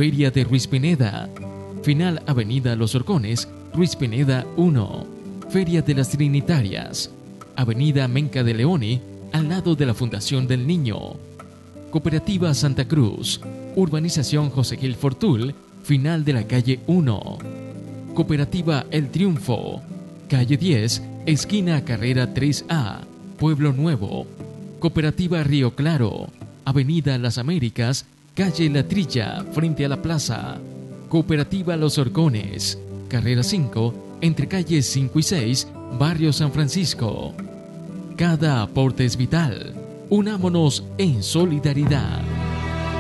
Feria de Ruiz Pineda. Final Avenida Los Horcones, Ruiz Pineda 1. Feria de las Trinitarias. Avenida Menca de Leoni, al lado de la Fundación del Niño. Cooperativa Santa Cruz. Urbanización José Gil Fortul, final de la calle 1. Cooperativa El Triunfo. Calle 10, esquina Carrera 3A, Pueblo Nuevo. Cooperativa Río Claro. Avenida Las Américas, calle La Trilla, frente a la plaza. Cooperativa Los Horcones. Carrera 5, entre calles 5 y 6, Barrio San Francisco. Cada aporte es vital. Unámonos en solidaridad.